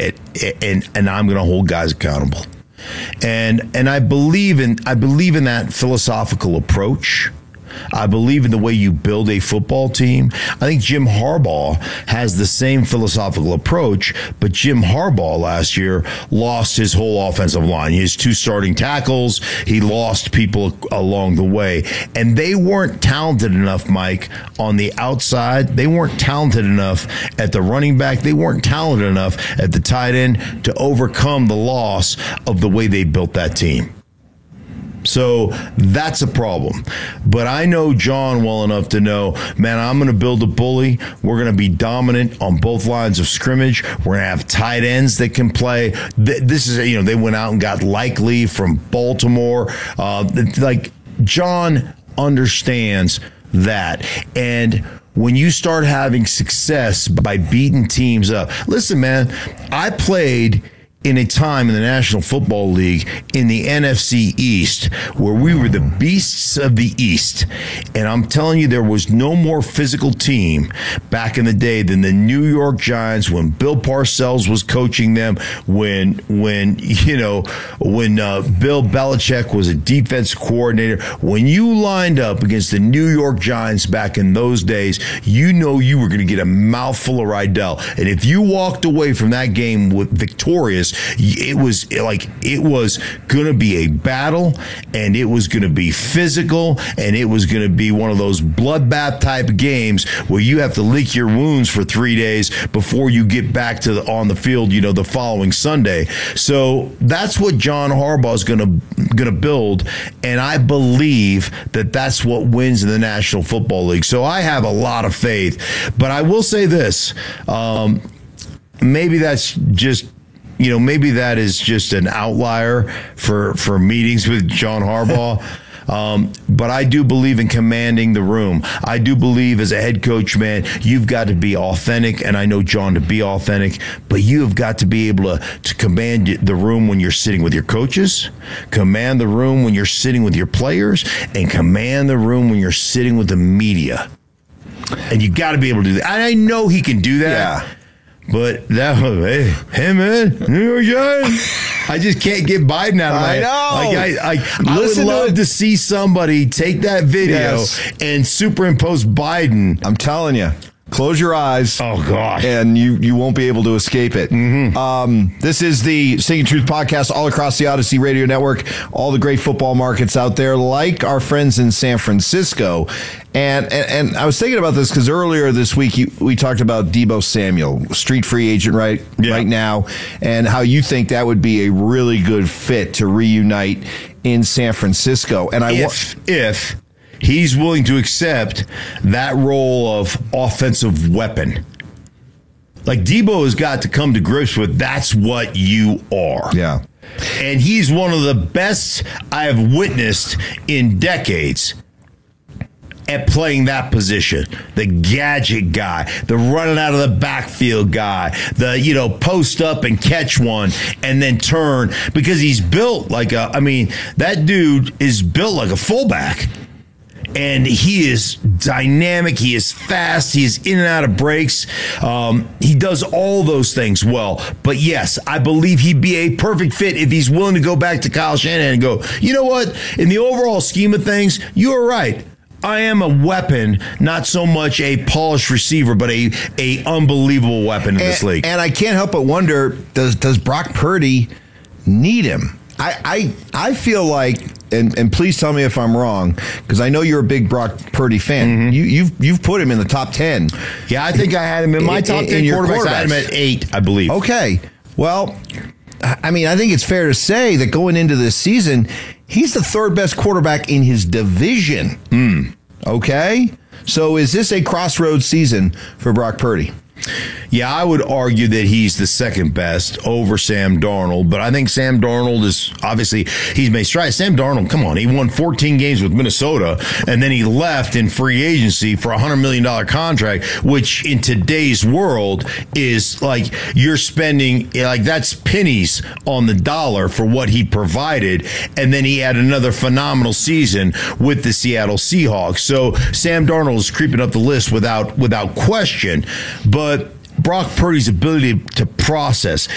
and I'm going to hold guys accountable. And I believe in that philosophical approach. I believe in the way you build a football team. I think Jim Harbaugh has the same philosophical approach, but Jim Harbaugh last year lost his whole offensive line. His 2 starting tackles, he lost people along the way. And they weren't talented enough, Mike, on the outside. They weren't talented enough at the running back. They weren't talented enough at the tight end to overcome the loss of the way they built that team. So that's a problem. But I know John well enough to know, man, I'm going to build a bully. We're going to be dominant on both lines of scrimmage. We're going to have tight ends that can play. This is, they went out and got Likely from Baltimore. John understands that. And when you start having success by beating teams up, listen, man, I played in a time in the National Football League in the NFC East where we were the beasts of the East. And I'm telling you, there was no more physical team back in the day than the New York Giants when Bill Parcells was coaching them, when Bill Belichick was a defense coordinator. When you lined up against the New York Giants back in those days, you were going to get a mouthful of Rydell. And if you walked away from that game victorious, it was going to be a battle, and it was going to be physical, and it was going to be one of those bloodbath type games where you have to lick your wounds for 3 days before you get back on the field, the following Sunday. So that's what John Harbaugh is going to build, and I believe that that's what wins in the National Football League. So I have a lot of faith, but I will say this: maybe that's just. Maybe that is just an outlier for meetings with John Harbaugh. But I do believe in commanding the room. I do believe as a head coach, man, you've got to be authentic. And I know John to be authentic, but you have got to be able to command the room when you're sitting with your coaches, command the room when you're sitting with your players, and command the room when you're sitting with the media. And you got to be able to do that. I know he can do that. Yeah. But hey man, New York Giants. I just can't get Biden out of my head. I would love to see somebody take that video and superimpose Biden. I'm telling you. Close your eyes. Oh, gosh. And you won't be able to escape it. Mm-hmm. This is the Singing Truth podcast all across the Odyssey Radio Network, all the great football markets out there, like our friends in San Francisco. And I was thinking about this because earlier this week we talked about Deebo Samuel, street free agent right now, and how you think that would be a really good fit to reunite in San Francisco. And if he's willing to accept that role of offensive weapon. Like, Deebo has got to come to grips with that's what you are. Yeah. And he's one of the best I have witnessed in decades at playing that position. The gadget guy, the running out of the backfield guy, the, post up and catch one and then turn, because he's built like that dude is built like a fullback. And he is dynamic. He is fast. He is in and out of breaks. He does all those things well. But yes, I believe he'd be a perfect fit if he's willing to go back to Kyle Shanahan and go, you know what? In the overall scheme of things, you are right. I am a weapon, not so much a polished receiver, but a unbelievable weapon in this league. And I can't help but wonder, does Brock Purdy need him? I feel like, and please tell me if I'm wrong, because I know you're a big Brock Purdy fan. Mm-hmm. You've put him in the top 10. Yeah, I think I had him in my top 10 quarterbacks. I had him at 8, I believe. Okay. Well, I think it's fair to say that going into this season, he's the third best quarterback in his division. Okay? So is this a crossroads season for Brock Purdy? Yeah, I would argue that he's the second best over Sam Darnold, but I think Sam Darnold is obviously, he's made strides. Sam Darnold, come on, he won 14 games with Minnesota, and then he left in free agency for a $100 million contract, which in today's world is like you're spending, like that's pennies on the dollar for what he provided, and then he had another phenomenal season with the Seattle Seahawks. So Sam Darnold is creeping up the list without question, but Brock Purdy's ability to process,